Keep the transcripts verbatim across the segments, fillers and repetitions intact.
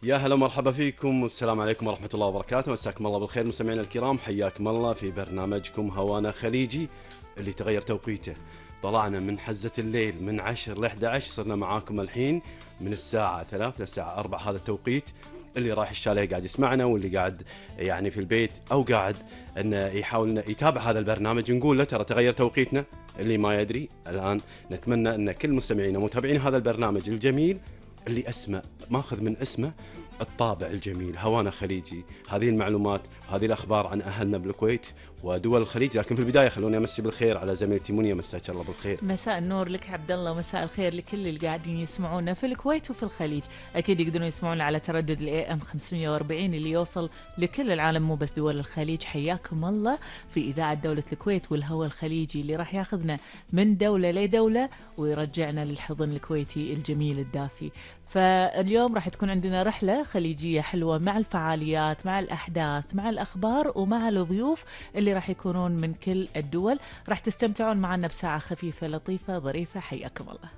يا هلا ومرحبا فيكم والسلام عليكم ورحمة الله وبركاته. مساكم الله بالخير مستمعينا الكرام، حياكم الله في برنامجكم هوانا خليجي اللي تغير توقيته. طلعنا من حزة الليل من عشر ل أحد عشر، صرنا معاكم الحين من الساعة ثلاث للساعة أربعة. هذا التوقيت اللي رايح الشاليه قاعد يسمعنا، واللي قاعد يعني في البيت أو قاعد أنه يحاول أنه يتابع هذا البرنامج، نقول له ترى تغير توقيتنا. اللي ما يدري الآن نتمنى أن كل مستمعينا ومتابعين هذا البرنامج الجميل اللي اسمه ماخذ من اسمه الطابع الجميل هوانا خليجي، هذه المعلومات هذه الأخبار عن أهلنا بالكويت ودول الخليج. لكن في البداية خلوني أمسي بالخير على زميلتي منيا. مساك الله بالخير. مساء النور لك عبد الله، مساء الخير لكل اللي قاعدين يسمعونا في الكويت وفي الخليج. أكيد يقدرون يسمعونا على تردد ال إيه إم خمسمية وأربعين اللي يوصل لكل العالم مو بس دول الخليج. حياكم الله في إذاعة دولة الكويت والهواء الخليجي اللي راح ياخذنا من دولة لدولة ويرجعنا للحضن الكويتي الجميل الدافي. فاليوم راح تكون عندنا رحلة خليجية حلوة مع الفعاليات، مع الأحداث، مع الأخبار، ومع الضيوف اللي راح يكونون من كل الدول. راح تستمتعون معنا بساعة خفيفة لطيفة ظريفة. حياكم الله.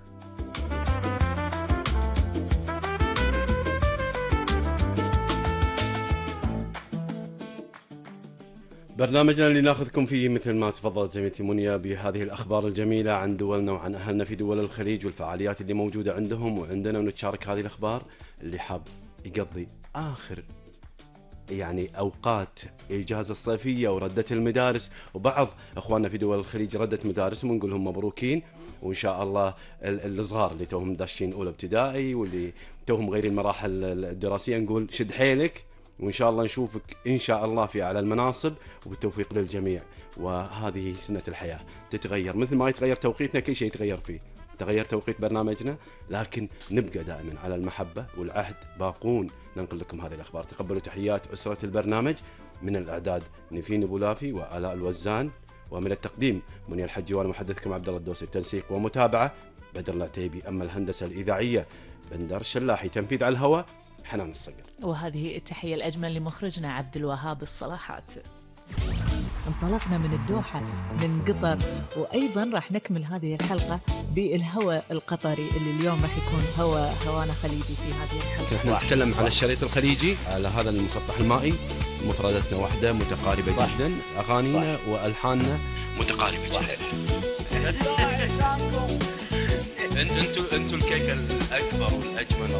برنامجنا اللي ناخذكم فيه مثل ما تفضلت زميلتي منيا بهذه الأخبار الجميلة عن دولنا وعن أهلنا في دول الخليج والفعاليات اللي موجودة عندهم وعندنا، ونتشارك هذه الأخبار. اللي حاب يقضي آخر يعني أوقات إجازة الصيفية وردة المدارس، وبعض أخواننا في دول الخليج ردت مدارسهم، ونقول لهم مبروكين. وإن شاء الله الصغار اللي توهم داشين أولى ابتدائي واللي توهم غير المراحل الدراسية نقول شد حيلك، وإن شاء الله نشوفك إن شاء الله في أعلى المناصب وبالتوفيق للجميع. وهذه سنة الحياة تتغير مثل ما يتغير توقيتنا، كل شيء يتغير فيه. تغير توقيت برنامجنا لكن نبقى دائما على المحبة والعهد باقون ننقل لكم هذه الأخبار. تقبلوا تحيات أسرة البرنامج من الإعداد نيفين بولافي وآلاء الوزان، ومن التقديم منيا الحجي، وأنا محدثكم عبد الله الدوسي. التنسيق ومتابعة بدر العتيبي، أما الهندسة الإذاعية بندر الشلاحي، تنفيذ على الهواء حنان الصقر. وهذه التحية الأجمل لمخرجنا عبد الوهاب الصلاحات. انطلقنا من الدوحة من قطر، وأيضا راح نكمل هذه الحلقة بالهواء القطري اللي اليوم راح يكون هواء هوانا خليجي في هذه الحلقة. احنا نتكلم على الشريط الخليجي، على هذا المسطح المائي. مفرداتنا واحدة متقاربة واحد. جدا، أغانينا وألحاننا متقاربة جدا. انتوا انتوا الكيكة الأكبر والأجمل